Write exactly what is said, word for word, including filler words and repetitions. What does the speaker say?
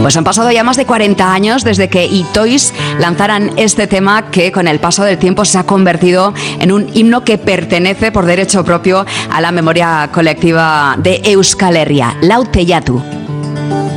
Pues han pasado ya más de cuarenta años desde que Itoiz lanzaran este tema que con el paso del tiempo se ha convertido en un himno que pertenece por derecho propio a la memoria colectiva de Euskal Herria, Lau Teilatu.